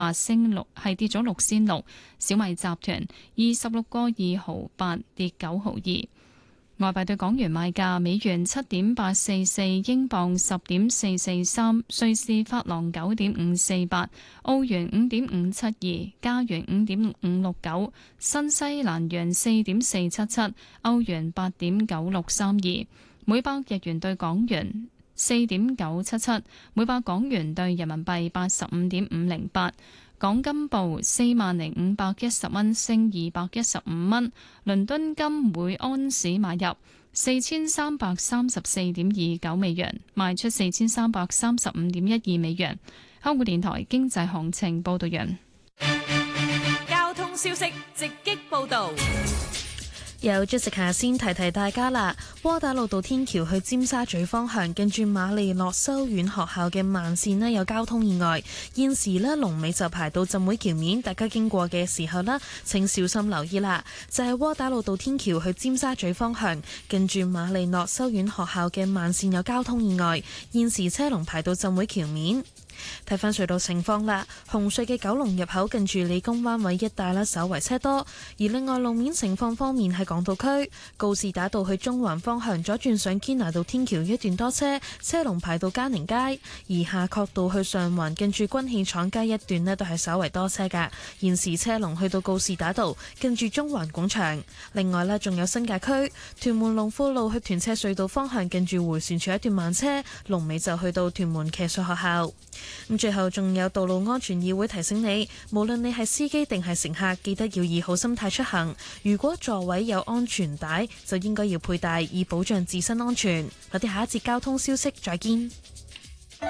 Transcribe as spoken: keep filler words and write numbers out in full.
八升六，係跌咗六仙六。小米集團二十六個二毫八，跌九毫二。外幣對港元賣價：美元七點八四四，英鎊十點四四三，瑞士法郎九點五四八，澳元五點五七二，加元五點五六九，新西蘭元四點四七七，歐元八點九六三二，每百日元對港元四點九七七，每百港元對人民幣八十五點五零八。港金報四萬零五百一十蚊，升二百一十五蚊。倫敦金每安士買入四千三百三十四點二九美元，賣出四千三百三十五點一二美元。香港電台經濟行情報道完。 交通消息直擊報道。 有 Jessica 先提提大家啦，窩打老道天橋去尖沙咀方向，近住瑪利諾修院學校嘅慢線呢有交通意外，現時呢龍尾就排到浸會橋面，大家經過嘅時候呢請小心留意啦。就係窩打老道天橋去尖沙咀方向，近住瑪利諾修院學校嘅慢線有交通意外，現時車龍排到浸會橋面。睇返隧道情況啦，紅隧嘅九龍入口近住理工灣位一帶啦，稍為車多。而另外路面情況方面，喺港島區告士打道去中環方向左轉上堅拿道天橋一段多車，車龍排到嘉寧街；而夏慤道去上環近住軍器廠街一段呢都係稍為多車㗎。現時車龍去到告士打道近住中環廣場。另外呢，仲有新界區屯門龍富路去屯赤隧道方向近住迴旋處一段慢車，龍尾就去到屯門騎術學校。咁最後仲有道路安全議會提醒你，無論你係司機定係乘客，記得要以好心態出行。如果座位有安全帶，就應該要佩戴，以保障自身安全。我哋下一節交通消息再見。